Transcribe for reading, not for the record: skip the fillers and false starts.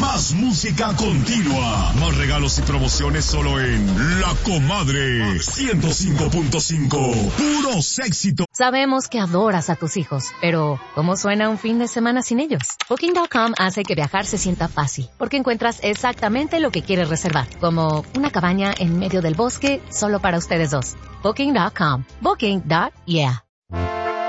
Más música continua. Más regalos y promociones solo en La Comadre 105.5. Puros éxitos. Sabemos que adoras a tus hijos, pero ¿cómo suena un fin de semana sin ellos? Booking.com hace que viajar se sienta fácil, porque encuentras exactamente lo que quieres reservar, como una cabaña en medio del bosque solo para ustedes dos. Booking.com. Booking.yeah.